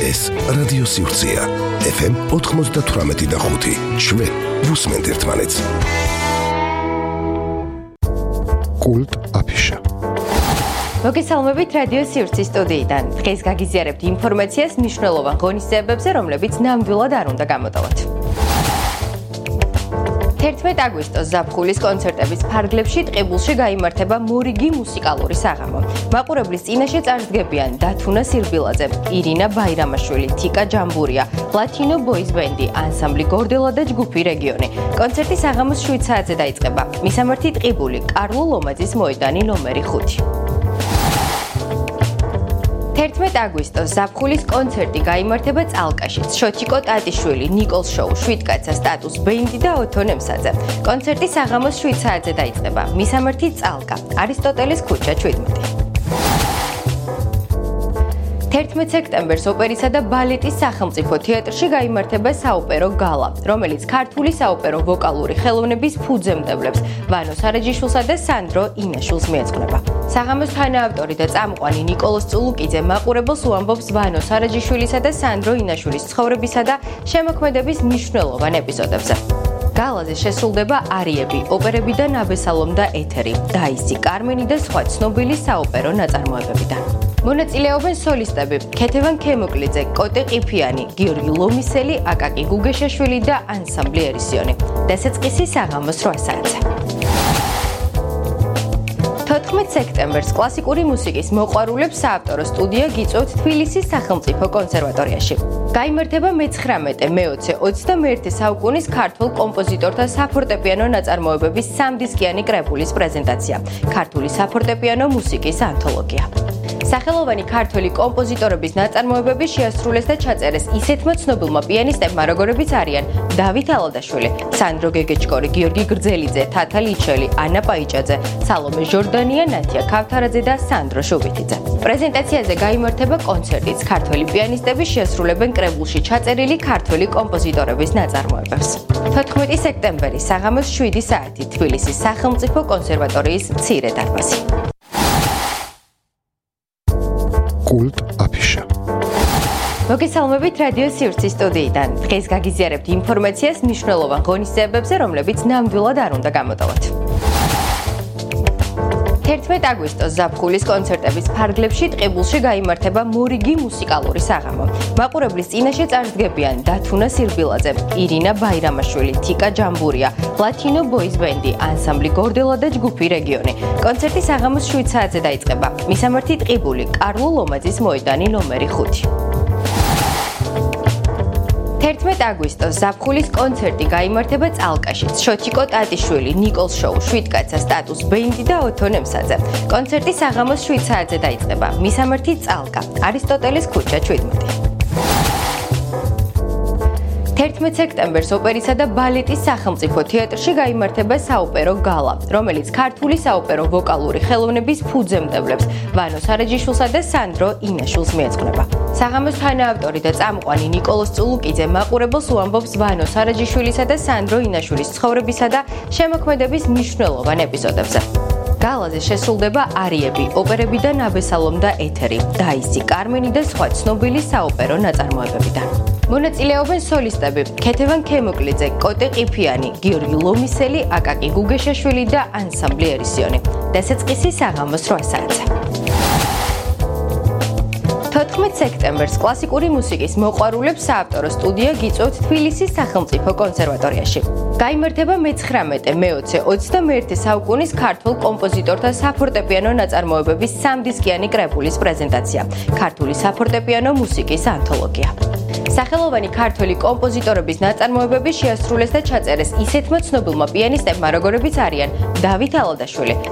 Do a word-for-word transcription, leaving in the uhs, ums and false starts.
ეს რადიო სივრცეა ეფ ემ ოთხმოცდათვრამეტი და ხუთი. ჩვენ ვუსმენთ ერთმანეთს. კულტ აფიშა. მოგესალმებით რადიო სივრცის სტუდიიდან. დღეს გაგიზიარებთ ინფორმაციას მნიშვნელოვან ღონისძიებებზე, რომლებიც ნამდვილად არ უნდა გამოტოვოთ. თერთმეტ აგვისტოს ზაფხულის კონცერტების ფარგლებში ტყიბულში გაიმართება მორიგი მუსიკალური საღამო. მაყურებლის წინაშე წარსდგებიან დათუნა სირბილაძე, ირინა ბაირამაშვილი, თიკა ჯამბურია, ლათინო ბოიზ ბენდი, ანსამბლი გორდელა და ჯგუფი რეგიონი. კონცერტი საღამოს შვიდ საათზე დაიწყება. მისამართი ტყიბული, კარლო ლომაძის მოედანი ნომერი ხუთი. თერთმეტ აგვისტოს ზაფხულის კონცერტი გაიმართება წალკაშიც. შოჩიკო ტატიშვილი, ნიკოლ შოუ, შვიდკაცა, სტატუს ბენდი და ოთო ნემსაძე. კონცერტი საღამოს შვიდ საათზე დაიწყება. მისამართი წალკა, არისტოტელის ქუჩა შვიდმეტი. თერთმეტ სექტემბერს ოპერისა და ბალეტის სახელმწიფო თეატრში გაიმართება საოპერო გალა, რომელიც ქართული საოპერო ვოკალური ხელოვნების ფუძემდებლებს ვანო სარაჯიშვილსა და სანდრო ინაშვილს მიეძღვნება. საღამოს თანაავტორი და წამყვანი ნიკოლოზ წულუკიძე მაყურებელს უამბობს ვანო სარაჯიშვილისა და სანდრო ინაშვილის ცხოვრებისა და შემოქმედების მნიშვნელოვან ეპიზოდებზე. გალაზე შესრულდება არიები, ოპერები და ნაბესალომ და ეთერი, დაისი, კარმენი და სხვა ცნობილი საოპერო ნაწარმოებებიდან. მონაწილეობენ სოლისტები ქეთევან ქემოკლიძე, კოტე ყიფიანი, გიორგი ლომისელი, აკაკი გუგეშაშვილი და ანსამბლი ერისიონი. დასაწყისი საღამოს რვა საათზე. თოთხმეტ სექტემბერს კლასიკური მუსიკის მოყვარულებს საავტორო სტუდია გიწვევთ თბილისის სახელმწიფო კონსერვატორიაში. გაიმართება მეცხრამეტე, მეოცე, ოცდამეერთე საუკუნის ქართულ კომპოზიტორთა საფორტეპიანო ნაწარმოებების სამდისკიანი კრებულის პრეზენტაცია, ქართული საფორტეპიანო მუსიკის ანთოლოგია. სახელოვანი ქართველი კომპოზიტორების ნაწარმოებები შეასრულეს და ჩაწერეს ისეთმა ცნობილმა პიანისტებმა, როგორებიც არიან დავით ალადაშვილი, სანდრო გეგეჭკორი, გიორგი გრძელიძე, თათა ლიჩელი, ანა პაიჭაძე, სალომე ჟორდანია, ნათია ქავთარაძე და სანდრო შუბითიძე. პრეზენტაციაზე გაიმართება კონცერტიც. ქართველი პიანისტები შეასრულებენ კრებულში ჩაწერილი ქართველი კომპოზიტორების ნაწარმოებებს. თოთხმეტი სექტემბერი საღამოს შვიდი საათი თბილისის სახელმწიფო კონსერვატორიის მცირე დარბაზი. კულტ აფიშა. მოგესალმებით რადიო სივრცის სტუდიიდან. დღეს გაგიზიარებთ ინფორმაციას მნიშვნელოვან ღონისძიებებზე, რომლებიც ნამდვილად არ უნდა გამოტოვოთ. თერთმეტ აგვისტოს ზაფხულის კონცერტების ფარგლებში ტყიბულში გაიმართება მორიგი მუსიკალური საღამო. მაყურებლის წინაშე წარსდგებიან დათუნა სირბილაძე, ირინა ბაირამაშვილი, თიკა ჯამბურია, ლათინო ბოიზ ბენდი, ანსამბლი გორდელა და ჯგუფი რეგიონი. კონცერტი საღამოს შვიდ საათზე დაიწყება. მისამართი ტყიბული, კარლო ლომაძის მოედანი ნომერი ხუთი. თერთმეტ აგვისტოს ზაფხულის კონცერტი გაიმართება წალკაშიც. შოჩიკო ტატიშვილი, ნიკოლ შოუ, შვიდკაცა, სტატუს ბენდი და ოთო ნემსაძე. კონცერტი საღამოს შვიდ საათზე დაიწყება. მისამართი წალკა, არისტოტელის ქუჩა შვიდმეტი. თერთმეტ სექტემბერს ოპერისა და ბალეტის სახელმწიფო თეატრში გაიმართება საოპერო გალა, რომელიც ქართული საოპერო ვოკალური ხელოვნების ფუძემდებლებს ვანო სარაჯიშვილსა და სანდრო ინაშვილს მიეძღვნება. საღამოს თანაავტორი და წამყვანი ნიკოლოზ წულუკიძე მაყურებელს უამბობს ვანო სარაჯიშვილისა და სანდრო ინაშვილის ცხოვრებისა და შემოქმედების მნიშვნელოვან ეპიზოდებზე. გალაზე შესრულდება არიები, ოპერები და ნაბესალომ და ეთერი, დაისი, კარმენი და სხვა ცნობილი საოპერო ნაწარმოებებიდან. მონაწილეობენ სოლისტები ქეთევან ქემოკლიძე, კოტე ყიფიანი, გიორგი ლომისელი, აკაკი გუგეშაშვილი და ანსამბლი ერისიონი. დასაწყისი საღამოს რვა საათზე. თოთხმეტ სექტემბერს კლასიკური მუსიკის მოყვარულებს საავტორო სტუდია გიწვევთ თბილისის სახელმწიფო კონსერვატორიაში. გაიმართება მეცხრამეტე, მეოცე, ოცდამეერთე საუკუნის ქართულ კომპოზიტორთა საფორტეპიანო ნაწარმოებების სამდისკიანი კრებულის პრეზენტაცია, ქართული საფორტეპიანო მუსიკის ანთოლოგია. სახელოვანი ქართველი კომპოზიტორების ნაწარმოებები შეასრულეს და ჩაწერეს ისეთმა ცნობილმა პიანისტებმა, როგორებიც არიან დავით ალადაშვილი,